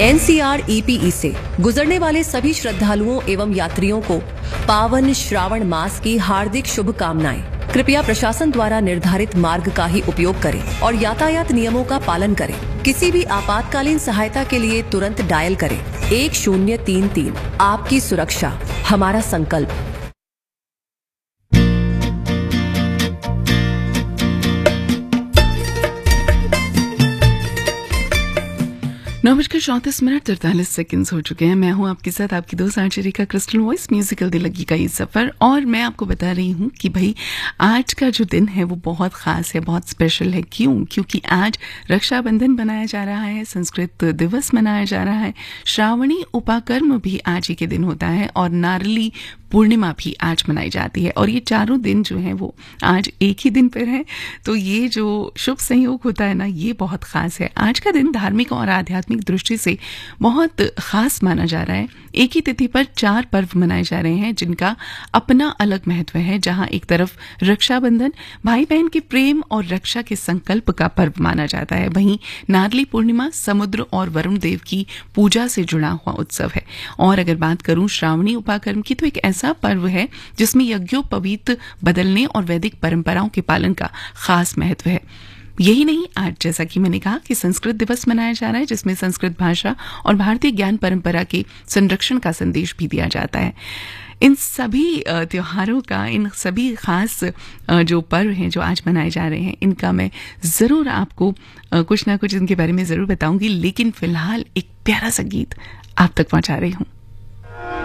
NCR-EPE से गुजरने वाले सभी श्रद्धालुओं एवं यात्रियों को पावन श्रावण मास की हार्दिक शुभकामनाएं। कृपया प्रशासन द्वारा निर्धारित मार्ग का ही उपयोग करें और यातायात नियमों का पालन करें। किसी भी आपातकालीन सहायता के लिए तुरंत डायल करें 1033। आपकी सुरक्षा हमारा संकल्प। नौ बजकर 34:43 हो चुके हैं। मैं हूं आपके साथ आपकी दोस्त आर्चरिका क्रिस्टल वॉइस म्यूजिकल दिलगी का ये सफर। और मैं आपको बता रही हूं कि भाई आज का जो दिन है वो बहुत खास है, बहुत स्पेशल है। क्योंकि आज रक्षाबंधन मनाया जा रहा है, संस्कृत दिवस मनाया जा रहा है, श्रावणी उपाकर्म भी आज ही के दिन होता है और नारली पूर्णिमा भी आज मनाई जाती है। और ये चारों दिन जो हैं वो आज एक ही दिन पर है। तो ये जो शुभ संयोग होता है ना, ये बहुत खास है। आज का दिन धार्मिक और आध्यात्मिक दृष्टि से बहुत खास माना जा रहा है। एक ही तिथि पर 4 पर्व मनाए जा रहे हैं जिनका अपना अलग महत्व है। जहां एक तरफ रक्षाबंधन भाई बहन के प्रेम और रक्षा के संकल्प का पर्व माना जाता है, वहीं नारली पूर्णिमा समुद्र और वरुण देव की पूजा से जुड़ा हुआ उत्सव है। और अगर बात करूं श्रावणी उपाकर्म की, तो एक ऐसा पर्व है जिसमें यज्ञोपवीत बदलने और वैदिक परंपराओं के पालन का खास महत्व है। यही नहीं, आज जैसा कि मैंने कहा कि संस्कृत दिवस मनाया जा रहा है, जिसमें संस्कृत भाषा और भारतीय ज्ञान परंपरा के संरक्षण का संदेश भी दिया जाता है। इन सभी त्योहारों का, इन सभी खास जो पर्व हैं जो आज मनाए जा रहे हैं, इनका मैं ज़रूर आपको कुछ ना कुछ इनके बारे में ज़रूर बताऊंगी। लेकिन फिलहाल एक प्यारा सा गीत आप तक पहुंचा रही हूं।